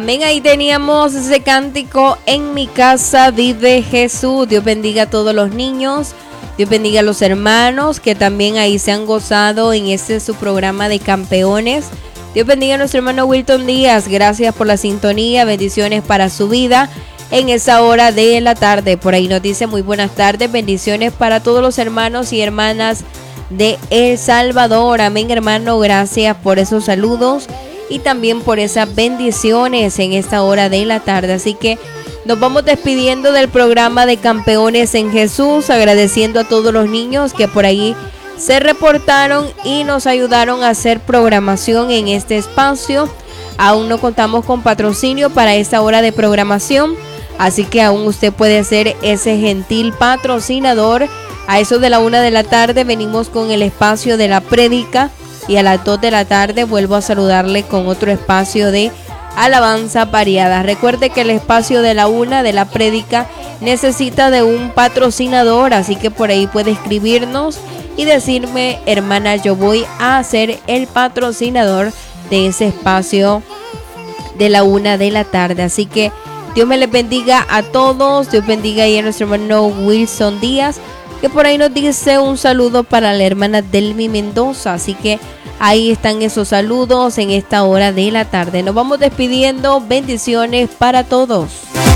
Amén, ahí teníamos ese cántico, En mi casa vive Jesús. Dios bendiga a todos los niños, Dios bendiga a los hermanos que también ahí se han gozado en este su programa de campeones. Dios bendiga a nuestro hermano Wilton Díaz, gracias por la sintonía, bendiciones para su vida en esa hora de la tarde. Por ahí nos dice muy buenas tardes, bendiciones para todos los hermanos y hermanas de El Salvador. Amén, hermano, gracias por esos saludos y también por esas bendiciones en esta hora de la tarde. Así que nos vamos despidiendo del programa de Campeones en Jesús, agradeciendo a todos los niños que por ahí se reportaron y nos ayudaron a hacer programación en este espacio. Aún no contamos con patrocinio para esta hora de programación, así que aún usted puede ser ese gentil patrocinador. A eso de la 1 de la tarde venimos con el espacio de la prédica y a las 2 de la tarde vuelvo a saludarle con otro espacio de alabanza variada. Recuerde que el espacio de la 1 de la prédica necesita de un patrocinador, así que por ahí puede escribirnos y decirme: hermana, yo voy a ser el patrocinador de ese espacio de la 1 de la tarde. Así que Dios me les bendiga a todos. Dios bendiga ahí a nuestro hermano Wilson Díaz, que por ahí nos dice un saludo para la hermana Delmi Mendoza. Así que ahí están esos saludos en esta hora de la tarde. Nos vamos despidiendo. Bendiciones para todos.